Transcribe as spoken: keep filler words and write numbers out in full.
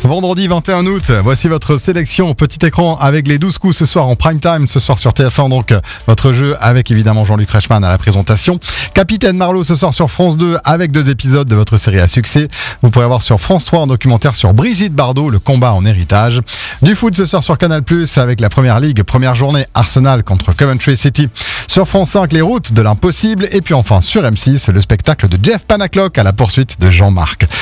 Vendredi vingt et un août, voici votre sélection au petit écran avec les douze coups ce soir en prime time, ce soir sur T F un, donc votre jeu avec évidemment Jean-Luc Reichmann à la présentation. Capitaine Marlowe ce soir sur France deux avec deux épisodes de votre série à succès. Vous pourrez voir sur France trois un documentaire sur Brigitte Bardot, le combat en héritage. Du foot ce soir sur Canal plus, avec la Première Ligue, première journée Arsenal contre Coventry City. Sur France cinq, les routes de l'impossible. Et puis enfin sur M six, le spectacle de Jeff Panaclock à la poursuite de Jean-Marc.